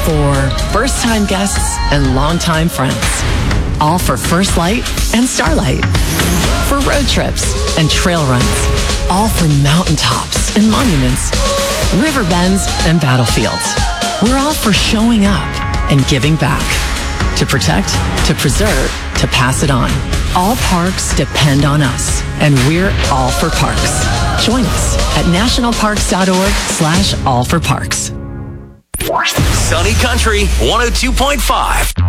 for first-time guests and longtime friends. All for First Light and Starlight. For road trips and trail runs. All for mountaintops and monuments, river bends and battlefields. We're all for showing up and giving back. To protect, to preserve, to pass it on. All parks depend on us, and we're all for parks. Join us at nationalparks.org/allforparks. Sunny Country 102.5.